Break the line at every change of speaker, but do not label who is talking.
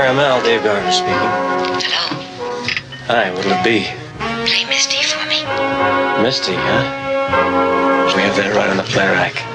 RML, Dave Garner speaking.
Hello.
Hi, what'll it be?
Play Misty for me.
Misty, huh? We have that right on the play rack.